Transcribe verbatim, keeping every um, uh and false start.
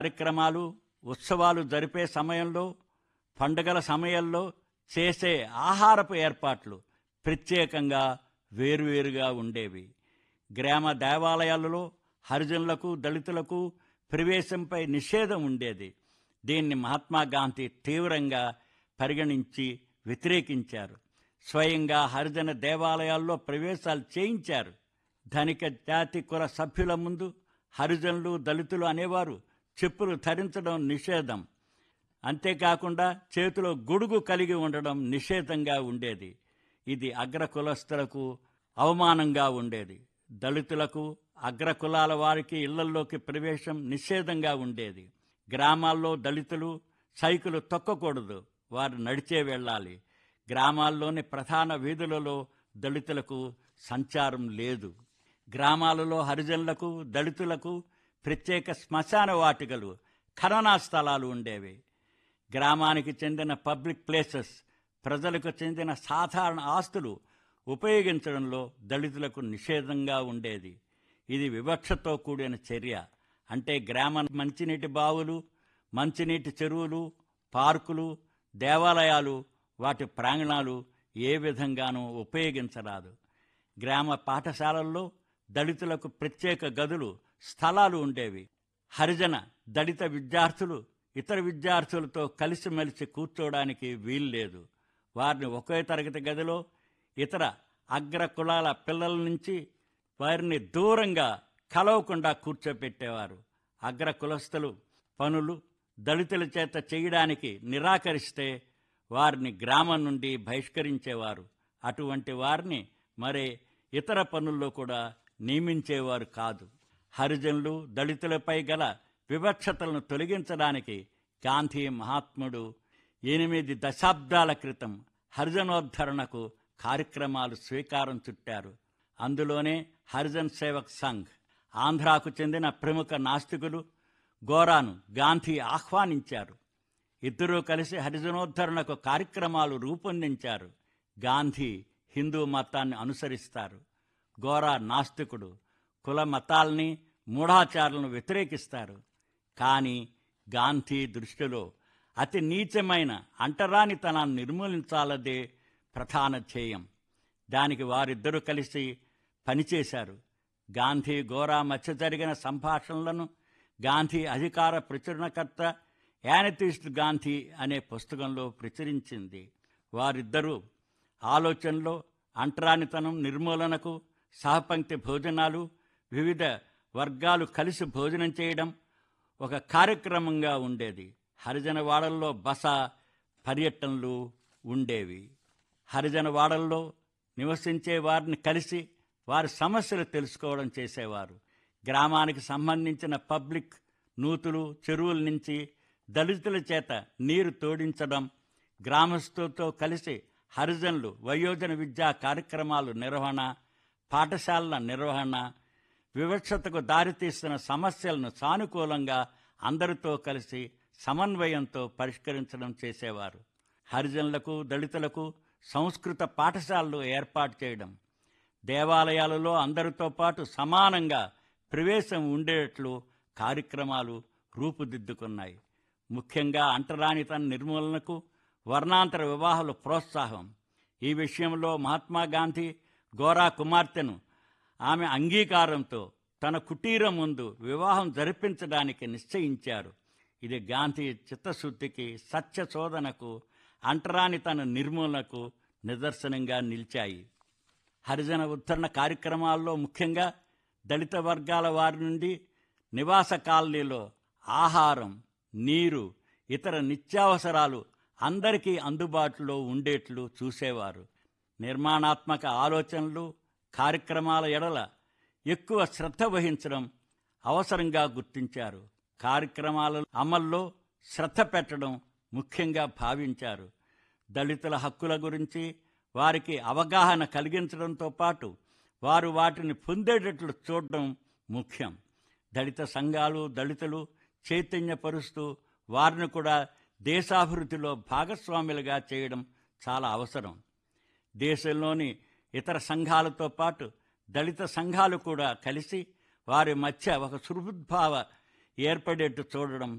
కార్యక్రమాలు, ఉత్సవాలు జరిపే సమయంలో, పండుగల సమయంలో చేసే ఆహారపు ఏర్పాట్లు ప్రత్యేకంగా వేరువేరుగా ఉండేవి. గ్రామ దేవాలయాలలో హరిజనులకు, దళితులకు ప్రవేశంపై నిషేధం ఉండేది. దీన్ని మహాత్మా గాంధీ తీవ్రంగా పరిగణించి వ్యతిరేకించారు. స్వయంగా హరిజన దేవాలయాల్లో ప్రవేశాలు చేయించారు. ధనిక జాతి కుల సభ్యుల ముందు హరిజనులు, దళితులు అనేవారు చెప్పులు ధరించడం నిషేధం. అంతేకాకుండా చేతిలో గొడుగు కలిగి ఉండడం నిషేధంగా ఉండేది. ఇది అగ్ర కులస్తులకు అవమానంగా ఉండేది. దళితులకు, అగ్రకులాల వారికి ఇళ్లల్లోకి ప్రవేశం నిషేధంగా ఉండేది. గ్రామాల్లో దళితులు సైకిలు తొక్కకూడదు, వారు నడిచే వెళ్ళాలి. గ్రామాల్లోని ప్రధాన వీధులలో దళితులకు సంచారం లేదు. గ్రామాలలో హరిజనులకు, దళితులకు ప్రత్యేక శ్మశాన వాటికలు, ఖననా స్థలాలు ఉండేవి. గ్రామానికి చెందిన పబ్లిక్ ప్లేసెస్, ప్రజలకు చెందిన సాధారణ ఆస్తులు ఉపయోగించడంలో దళితులకు నిషేధంగా ఉండేది. ఇది వివక్షతో కూడిన చర్య. అంటే గ్రామ మంచినీటి బావులు, మంచినీటి చెరువులు, పార్కులు, దేవాలయాలు, వాటి ప్రాంగణాలు ఏ విధంగానూ ఉపయోగించరాదు. గ్రామ పాఠశాలల్లో దళితులకు ప్రత్యేక గదులు, స్థలాలు ఉండేవి. హరిజన, దళిత విద్యార్థులు ఇతర విద్యార్థులతో కలిసిమెలిసి కూర్చోవడానికి వీల్లేదు. వారిని ఒకే తరగతి గదిలో ఇతర అగ్ర కులాల పిల్లల నుంచి వారిని దూరంగా కలవకుండా కూర్చోపెట్టేవారు. అగ్ర కులస్తులు పనులు దళితుల చేత చేయడానికి నిరాకరిస్తే వారిని గ్రామం నుండి బహిష్కరించేవారు. అటువంటి వారిని మరే ఇతర పనుల్లో కూడా నియమించేవారు కాదు. హరిజనులు, దళితులపై గల వివక్షతలను తొలగించడానికి గాంధీ మహాత్ముడు ఎనిమిది దశాబ్దాల క్రితం హరిజనోద్ధరణకు కార్యక్రమాలు స్వీకారం చుట్టారు. అందులోనే హరిజన్ సేవక్ సంఘ్, ఆంధ్రాకు చెందిన ప్రముఖ నాస్తికులు గోరాను గాంధీ ఆహ్వానించారు. ఇద్దరూ కలిసి హరిజనోద్ధరణకు కార్యక్రమాలు రూపొందించారు. గాంధీ హిందూ మతాన్ని అనుసరిస్తారు. గోరా నాస్తికుడు, కుల మతాల్ని, మూఢాచారాలను వ్యతిరేకిస్తారు. కానీ గాంధీ దృష్టిలో అతి నీచమైన అంటరానితనాన్ని నిర్మూలించాలదే ప్రధాన ధ్యేయం. దానికి వారిద్దరూ కలిసి పనిచేశారు. గాంధీ గోరా మధ్య జరిగిన సంభాషణలను గాంధీ అధికార ప్రచురణకర్త యానతిస్ట్ గాంధీ అనే పుస్తకంలో ప్రచురించింది. వారిద్దరూ ఆలోచనలో అంటరానితనం నిర్మూలనకు, సహపంక్తి భోజనాలు, వివిధ వర్గాలు కలిసి భోజనం చేయడం ఒక కార్యక్రమంగా ఉండేది. హరిజన వాడల్లో బస, పర్యటనలు ఉండేవి. హరిజన వాడల్లో నివసించే వారిని కలిసి వారి సమస్యలు తెలుసుకోవడం చేసేవారు. గ్రామానికి సంబంధించిన పబ్లిక్ నూతులు, చెరువుల నుంచి దళితుల చేత నీరు తోడించడం, గ్రామస్తులతో కలిసి హరిజనులు వయోజన విద్యా కార్యక్రమాలు నిర్వహణ, పాఠశాలల నిర్వహణ, వివక్షతకు దారితీస్తున్న సమస్యలను సానుకూలంగా అందరితో కలిసి సమన్వయంతో పరిష్కరించడం చేసేవారు. హరిజనులకు, దళితులకు సంస్కృత పాఠశాలలు ఏర్పాటు చేయడం, దేవాలయాలలో అందరితో పాటు సమానంగా ప్రవేశం ఉండేట్లు కార్యక్రమాలు రూపుదిద్దుకున్నాయి. ముఖ్యంగా అంటరానితన నిర్మూలనకు, వర్ణాంతర వివాహాల ప్రోత్సాహం. ఈ విషయంలో మహాత్మా గాంధీ గోరా కుమార్తెను ఆమె అంగీకారంతో తన కుటీరం ముందు వివాహం జరిపించడానికి నిశ్చయించారు. ఇది గాంధీ చిత్తశుద్ధికి, సత్య శోధనకు, అంటరానితన నిర్మూలనకు నిదర్శనంగా నిలిచాయి. హరిజన ఉద్ధరణ కార్యక్రమాల్లో ముఖ్యంగా దళిత వర్గాల వారి నుండి నివాస కాలనీలో ఆహారం, నీరు, ఇతర నిత్యావసరాలు అందరికీ అందుబాటులో ఉండేట్లు చూసేవారు. నిర్మాణాత్మక ఆలోచనలు, కార్యక్రమాల ఎడల ఎక్కువ శ్రద్ధ వహించడం అవసరంగా గుర్తించారు. కార్యక్రమాల అమల్లో శ్రద్ధ పెట్టడం ముఖ్యంగా భావించారు. దళితుల హక్కుల గురించి వారికి అవగాహన కలిగించడంతో పాటు వారు వాటిని పొందేటట్లు చూడడం ముఖ్యం. దళిత సంఘాలు దళితులు చైతన్యపరుస్తూ వారిని కూడా దేశాభివృద్ధిలో భాగస్వాములుగా చేయడం చాలా అవసరం. దేశంలోని ఇతర సంఘాలతో పాటు దళిత సంఘాలు కూడా కలిసి వారి మధ్య ఒక సుహృద్భావ ఏర్పడేట్టు చూడడం